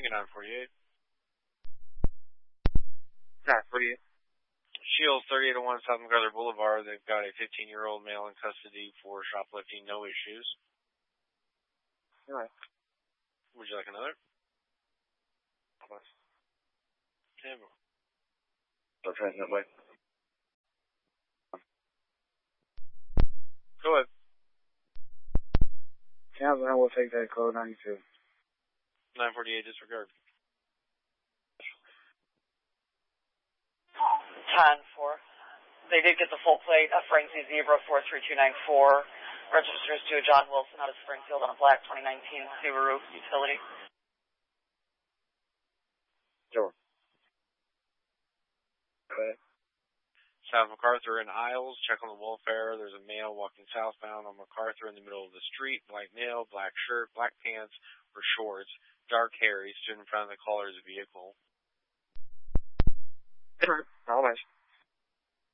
Lincoln 948. 948. Shields 3801 South MacArthur Boulevard. They've got a 15-year-old male in custody for shoplifting. No issues. All right. Would you like another? How much? Yeah. I'll try it that way. Go ahead. Yeah, then I will take that code 92. 948 disregard. 10-4. They did get the full plate of Francie Zebra 43294. Registers to John Wilson out of Springfield on a black 2019 Subaru utility. Sure. Go ahead. South MacArthur in Isles. Check on the welfare. There's a male walking southbound on MacArthur in the middle of the street. White male, black shirt, black pants or shorts, dark hair. He stood in front of the caller's vehicle. Sure. All right.